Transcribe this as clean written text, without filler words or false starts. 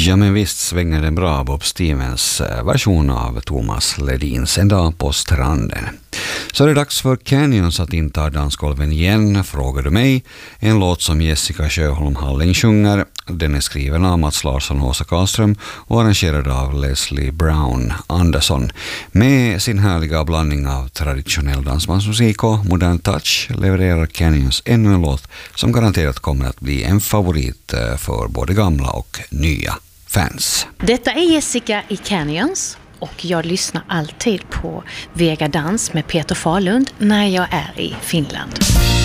Ja, men visst svänger den bra, Bob Stevens version av Thomas Ledins En dag på stranden. Så är det dags för Canyons att inta dansgolven igen, frågar du mig. En låt som Jessica Sjöholm Halling sjunger. Den är skriven av Mats Larsson och Åsa Karlström och arrangerad av Leslie Brown Andersson. Med sin härliga blandning av traditionell dansbandsmusik och modern touch levererar Canyons ännu en låt som garanterat kommer att bli en favorit för både gamla och nya fans. Detta är Jessica i Canyons och jag lyssnar alltid på Vega Dans med Peter Falund när jag är i Finland.